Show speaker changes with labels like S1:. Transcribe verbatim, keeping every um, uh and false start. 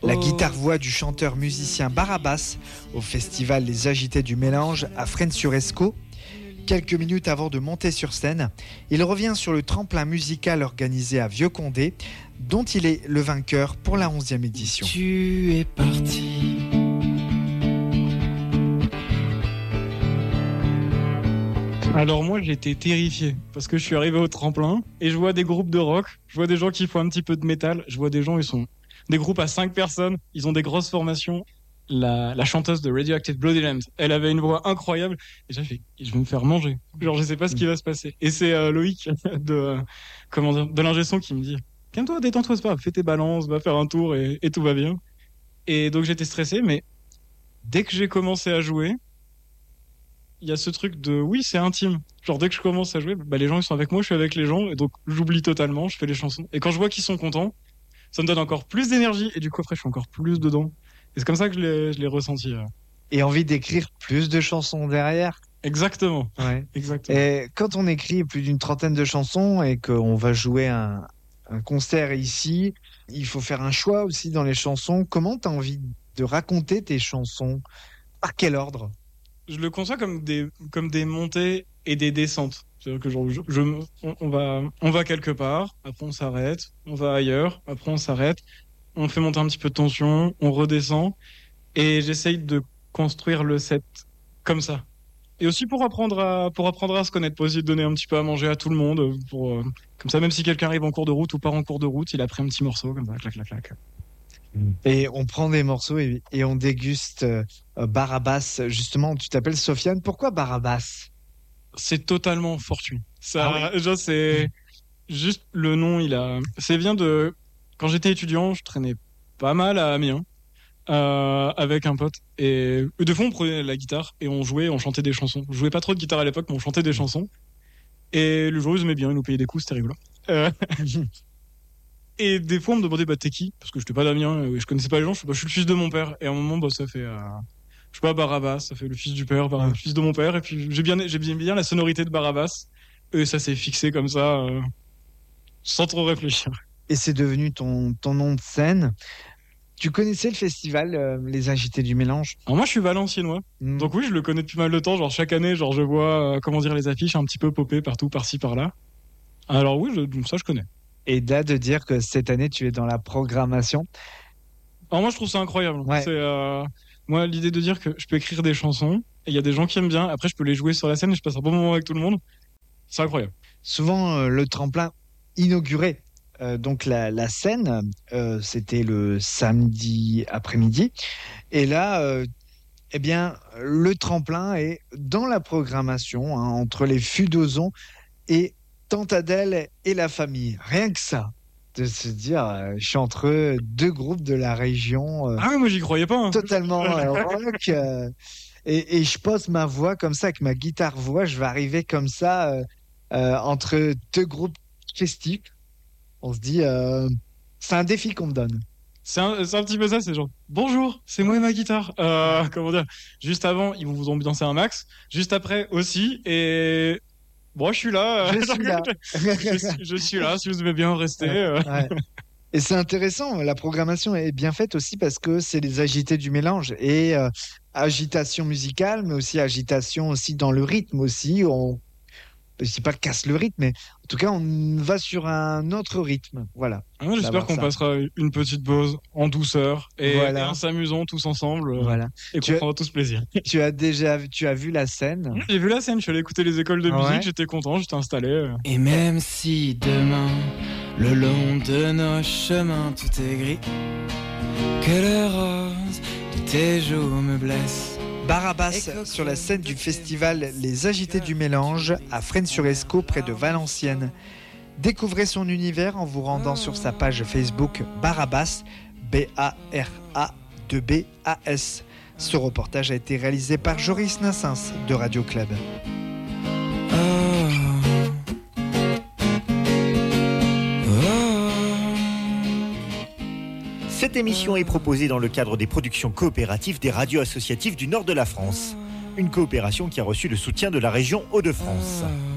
S1: La guitare-voix du chanteur-musicien Barabas au festival Les Agités du Mélange à Fresnes-sur-Escaut. Quelques minutes avant de monter sur scène, il revient sur le tremplin musical organisé à Vieux-Condé, dont il est le vainqueur pour la onzième édition.
S2: Tu es parti.
S3: Alors moi j'étais terrifié parce que je suis arrivé au tremplin et je vois des groupes de rock, je vois des gens qui font un petit peu de métal, je vois des gens, ils sont des groupes à cinq personnes, ils ont des grosses formations. La, la chanteuse de Radioactive Bloody Lambs, elle avait une voix incroyable et j'ai fait, je vais me faire manger. Genre je sais pas ce qui va se passer. Et c'est euh, Loïc de euh, comment dire, de l'ingé son qui me dit, calme-toi, détends-toi, c'est pas grave, fais tes balances, va faire un tour et, et tout va bien. Et donc j'étais stressé, mais dès que j'ai commencé à jouer, il y a ce truc de oui, c'est intime. Genre dès que je commence à jouer, bah, les gens ils sont avec moi, je suis avec les gens et donc j'oublie totalement, je fais les chansons. Et quand je vois qu'ils sont contents, ça me donne encore plus d'énergie et du coup après je suis encore plus dedans. Et c'est comme ça que je l'ai, je l'ai ressenti.
S1: Et envie d'écrire plus de chansons derrière.
S3: Exactement.
S1: Ouais.
S3: Exactement.
S1: Et quand on écrit plus d'une trentaine de chansons et qu'on va jouer un, un concert ici, il faut faire un choix aussi dans les chansons. Comment tu as envie de raconter tes chansons? Par quel ordre?
S3: Je le conçois comme des, comme des montées et des descentes. C'est-à-dire que genre, je, je, on, on, va, on va quelque part, après on s'arrête, on va ailleurs, après on s'arrête, on fait monter un petit peu de tension, on redescend, et j'essaye de construire le set comme ça. Et aussi pour apprendre à, pour apprendre à se connaître, pour essayer de donner un petit peu à manger à tout le monde, pour, euh, comme ça, même si quelqu'un arrive en cours de route ou part en cours de route, il a pris un petit morceau, comme ça, clac, clac, clac.
S1: Et on prend des morceaux et, et on déguste euh, Barabas. Justement, tu t'appelles Sofiane. Pourquoi Barabas?
S3: C'est totalement fortuit. Ça,
S1: Ah oui.
S3: genre, c'est juste le nom, il a, c'est vient de, quand j'étais étudiant, je traînais pas mal à Amiens, euh, avec un pote. Et de fois, on prenait la guitare et on jouait, on chantait des chansons. Je jouais pas trop de guitare à l'époque, mais on chantait des chansons. Et le jour, ils aimaient bien, ils nous payaient des coups, c'était rigolo. Euh... Et des fois, on me demandait, bah, t'es qui? Parce que j'étais pas d'Amiens, et je connaissais pas les gens. Je, bah, je suis le fils de mon père. Et à un moment, bah, ça fait, euh, je sais pas, Barabas, ça fait le fils du père, bah, le fils de mon père. Et puis, j'ai bien, j'ai bien, bien la sonorité de Barabas. Et ça s'est fixé comme ça, euh, sans trop réfléchir.
S1: Et c'est devenu ton, ton nom de scène. Tu connaissais le festival euh, Les Agités du Mélange?
S3: Alors moi, je suis valenciennois. Mmh. Donc oui, je le connais depuis mal de temps. Genre chaque année, genre je vois, euh, comment dire, les affiches un petit peu popper partout, par-ci, par-là. Alors oui, je, ça, je connais.
S1: Et là, de dire que cette année, tu es dans la programmation.
S3: Alors moi, je trouve ça incroyable.
S1: Ouais.
S3: C'est, euh, moi, l'idée de dire que je peux écrire des chansons, et il y a des gens qui aiment bien, après, je peux les jouer sur la scène, et je passe un bon moment avec tout le monde. C'est incroyable.
S1: Souvent, euh, le tremplin inauguré, euh, donc la, la scène, euh, c'était le samedi après-midi. Et là, euh, eh bien, le tremplin est dans la programmation, hein, entre les fûts d'Ozon et Tante Adèle et la famille. Rien que ça, de se dire, euh, je suis entre deux groupes de la région. Euh,
S3: ah oui, moi j'y croyais pas. Hein.
S1: Totalement euh, rock. Euh, et, et je pose ma voix comme ça, avec ma guitare-voix, je vais arriver comme ça euh, euh, entre deux groupes festifs. On se dit, euh, c'est un défi qu'on me donne.
S3: C'est un, c'est un petit peu ça, c'est genre bonjour, c'est moi et ma guitare. Euh, comment dire? Juste avant, ils vont vous ambiancer un max. Juste après aussi. Et bon, je suis là.
S1: Je suis là.
S3: je, suis, je suis là. Si vous aimez bien rester.
S1: Ouais, ouais. Et c'est intéressant. La programmation est bien faite aussi parce que c'est les agités du mélange et euh, agitation musicale, mais aussi agitation aussi dans le rythme aussi. On je ne dis pas casse le rythme, mais en tout cas, on va sur un autre rythme. Voilà.
S3: Ah, moi, j'espère qu'on ça. passera une petite pause en douceur et, voilà. et en s'amusant tous ensemble.
S1: Voilà.
S3: Et qu'on prendra tous plaisir.
S1: Tu as déjà tu as vu la scène?
S3: J'ai vu la scène. Je suis allé écouter les écoles de musique. Ouais. J'étais content. J'étais installé.
S2: Et même si demain, le long de nos chemins, tout est gris, que le rose de tes joues me blesse.
S1: Barabas sur la scène du festival Les Agités du Mélange à Fresnes-sur-Escaut près de Valenciennes. Découvrez son univers en vous rendant sur sa page Facebook Barabas, B A R A deux B A S. Ce reportage a été réalisé par Joris Nassens de Radio Club.
S4: Cette émission est proposée dans le cadre des productions coopératives des radios associatives du nord de la France. Une coopération qui a reçu le soutien de la région Hauts-de-France.